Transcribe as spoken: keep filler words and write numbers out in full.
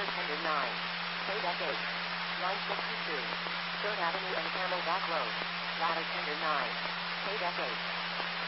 Tender nine. K-Deck eight. Line sixty-two. third Avenue and Camelback Road. Ladder Tender nine. K-Deck eight.